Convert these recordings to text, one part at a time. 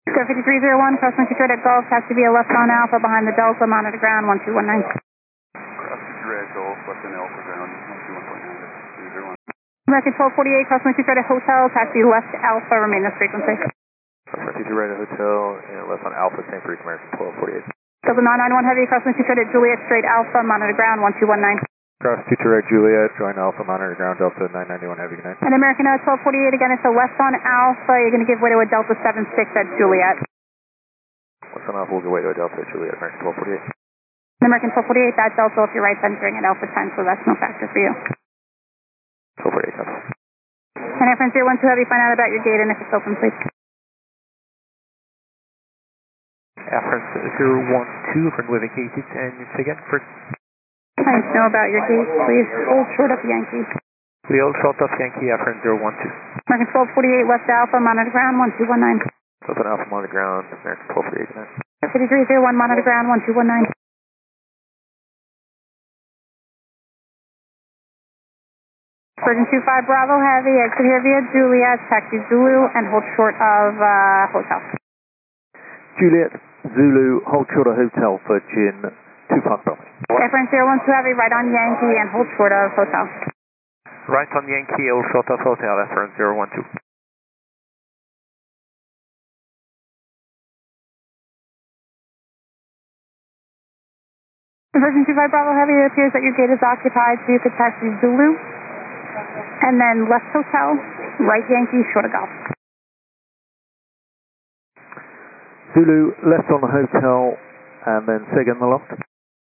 Go 5301, crossing Detroit at Gulf, has to be a left on Alpha behind the Delta, monitor ground 1219. Cross Detroit at Gulf, left on Alpha ground 121.9. 301. American 1248, crossing Detroit at Hotel, has to be left Alpha, remain this frequency. Crossing Detroit at Hotel, and left on Alpha, same for American 1248. Delta 991 Heavy, crossing Detroit at Juliet, straight Alpha, monitor ground 1219. Cross Detroit Juliet, join Alpha, monitor ground Delta 991 Heavy, good night. And American 1248, again, it's a left on Alpha, you're going to give way to a Delta 76 at Juliet. What's on Alpha, we'll go way to a Delta Juliet, American 1248. And American 1248, that Delta, if you're right centering at Alpha 10, so that's no factor for you. 1248, copy. And Air France 012 Heavy, find out about your gate and if it's open, please. Air France 012, from Living Cases, and again, first. I need to know about your gate, please. Hold short of Yankee. We hold short of Yankee, Air France 012. American 1248, left Alpha, monitor ground 1219. Left on Alpha, monitor ground, American 1248, good night. 5301, monitor ground 1219. Virgin 25 Bravo Heavy, exit here via Juliet, taxi Zulu, and hold short of Hotel. Juliet, Zulu, hold short of Hotel, Virgin 25 Bravo. Air France 012 Heavy, right on Yankee, and hold short of Hotel. Right on Yankee, hold short of Hotel, Air France 012. Virgin 25 Bravo Heavy, it appears that your gate is occupied, so you could taxi Zulu, and then left Hotel, right Yankee, short of Golf. Zulu, left on the Hotel, and then say again the left.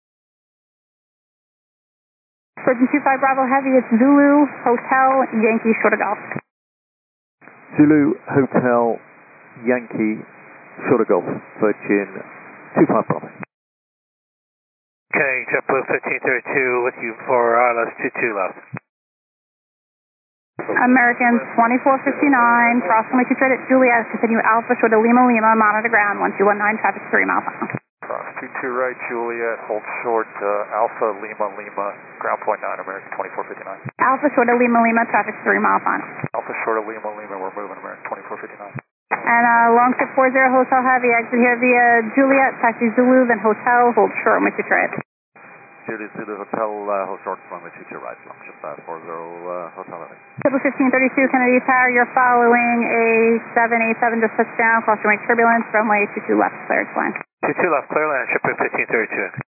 Virgin 25 Bravo Heavy, it's Zulu, Hotel, Yankee, short of Golf. Zulu, Hotel, Yankee, short of Golf, Virgin 25 Bravo. Okay, JetBlue 1532 with you for ILS 22 left. American 2459, crossing with Detroit at Juliet, continue Alpha, short of Lima Lima, monitor ground 1219, traffic 3 miles an hour. Cross 22 right Juliet, hold short Alpha Lima Lima, ground point 9, American 2459. Alpha, short of Lima Lima, traffic 3 miles an hour. Alpha short of Lima Lima, we're moving American 2459. And long 640 Hotel Heavy, exit here via Juliet, taxi Zulu, then Hotel, hold short with Detroit. Juliet Zulu Hotel, hold short from the 22 right, function 540 Hotel Heavy. Triple 1532 Kennedy Tower, you're following a 787 just touched down, crossing right turbulence, runway 22 left, cleared line. 22 left, clear land, JetBlue 1532.